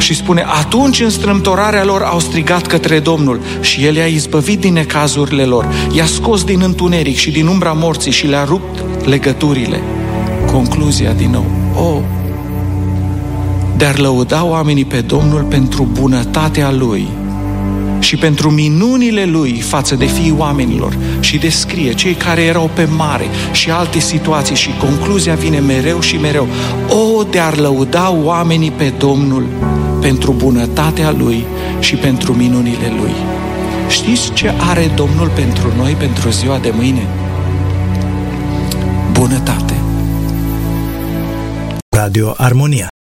Și spune, atunci în strâmtorarea lor au strigat către Domnul și El i-a izbăvit din necazurile lor, i-a scos din întuneric și din umbra morții și le-a rupt legăturile. Concluzia din nou, de-ar lăuda oamenii pe Domnul pentru bunătatea Lui și pentru minunile Lui față de fiii oamenilor, și descrie cei care erau pe mare și alte situații, și concluzia vine mereu și mereu, de-ar lăuda oamenii pe Domnul pentru bunătatea Lui și pentru minunile Lui. Știți ce are Domnul pentru noi, pentru ziua de mâine? Bunătate. Radio Armonia.